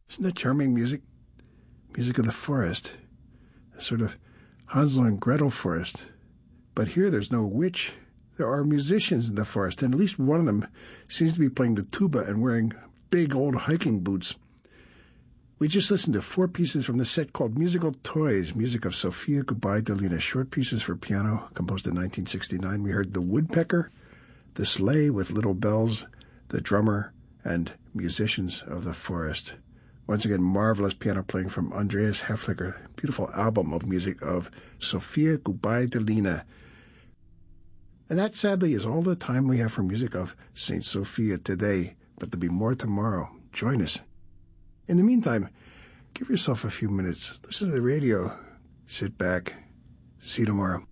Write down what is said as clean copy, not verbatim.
Isn't that charming music? Music of the forest. A sort of Hansel and Gretel forest. But here there's no witch. There are musicians in the forest, and at least one of them seems to be playing the tuba and wearing big old hiking boots. We just listened to 4 pieces from the set called Musical Toys, music of Sofia Gubaidulina, short pieces for piano, composed in 1969. We heard The Woodpecker, The Sleigh with Little Bells, The Drummer, and Musicians of the Forest. Once again, marvelous piano playing from Andreas Häfliger, beautiful album of music of Sofia Gubaidulina. And that, sadly, is all the time we have for music of St. Sophia today, but there'll be more tomorrow. Join us. In the meantime, give yourself a few minutes. Listen to the radio. Sit back. See you tomorrow.